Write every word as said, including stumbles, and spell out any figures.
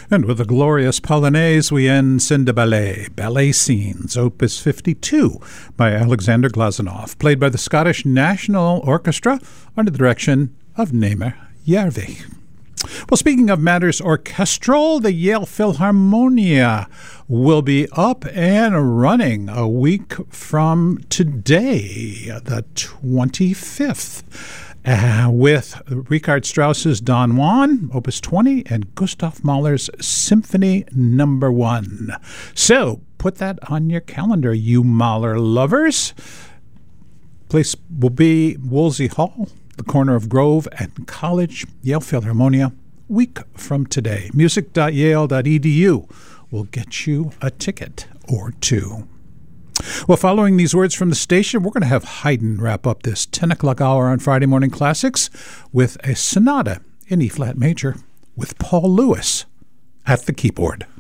And with the glorious Polonaise, we end Scènes de Ballet, Ballet Scenes, Opus fifty-two, by Alexander Glazunov, played by the Scottish National Orchestra under the direction of Namer Järvi. Well, speaking of matters orchestral, the Yale Philharmonia will be up and running a week from today, the twenty-fifth. Uh, with Richard Strauss's Don Juan, Opus twenty, and Gustav Mahler's Symphony Number One. So put that on your calendar, you Mahler lovers. Place will be Wolsey Hall, the corner of Grove and College, Yale Philharmonia, week from today. music dot yale dot e d u will get you a ticket or two. Well, following these words from the station, we're going to have Haydn wrap up this ten o'clock hour on Friday Morning Classics with a sonata in E-flat major with Paul Lewis at the keyboard.